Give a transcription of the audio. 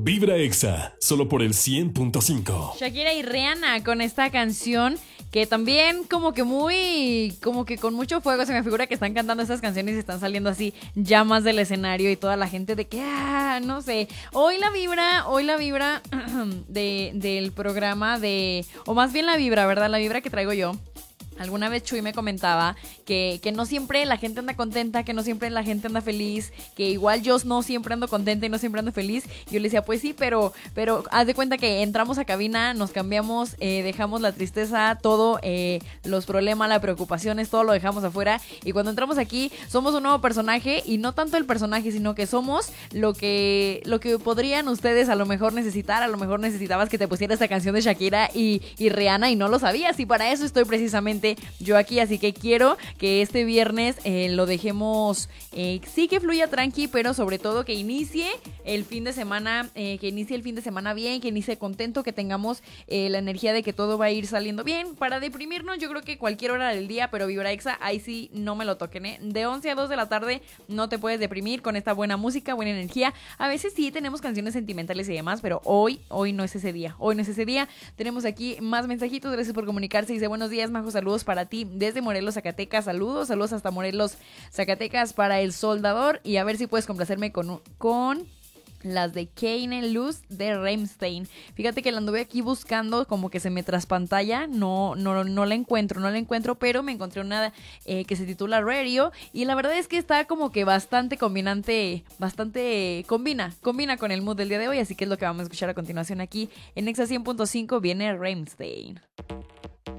Vibra Exa, solo por el 100.5. Shakira y Rihanna con esta canción que también como que con mucho fuego se me figura que están cantando estas canciones y están saliendo así llamas del escenario y toda la gente de que, no sé. Hoy la vibra del programa o más bien la vibra, ¿verdad? La vibra que traigo yo. Alguna vez Chuy me comentaba que no siempre la gente anda contenta, que no siempre la gente anda feliz, que igual yo no siempre ando contenta y no siempre ando feliz. Y yo le decía, pues sí, pero haz de cuenta que entramos a cabina, nos cambiamos, dejamos la tristeza, todo, los problemas, las preocupaciones, todo lo dejamos afuera. Y cuando entramos aquí, somos un nuevo personaje y no tanto el personaje, sino que somos lo que podrían ustedes a lo mejor necesitar. A lo mejor necesitabas que te pusiera esta canción de Shakira y Rihanna y no lo sabías. Y para eso estoy precisamente yo aquí, así que quiero que este viernes lo dejemos, sí que fluya tranqui, pero sobre todo que inicie el fin de semana, bien, que inicie contento, que tengamos la energía de que todo va a ir saliendo bien. Para deprimirnos, yo creo que cualquier hora del día, pero Vibra Exa, ahí sí no me lo toquen, de 11 a 2 de la tarde no te puedes deprimir con esta buena música, buena energía. A veces sí tenemos canciones sentimentales y demás, pero hoy no es ese día, tenemos aquí más mensajitos. Gracias por comunicarse. Dice, buenos días, Majo, saludos para ti desde Morelos, Zacatecas. Saludos hasta Morelos, Zacatecas para el soldador. Y a ver si puedes complacerme con las de Keine Luz de Rammstein. Fíjate que la anduve aquí buscando, como que se me traspantalla, no la encuentro, pero me encontré una que se titula Radio, y la verdad es que está como que bastante combina con el mood del día de hoy, así que es lo que vamos a escuchar a continuación aquí en Exa 100.5. Viene Rammstein.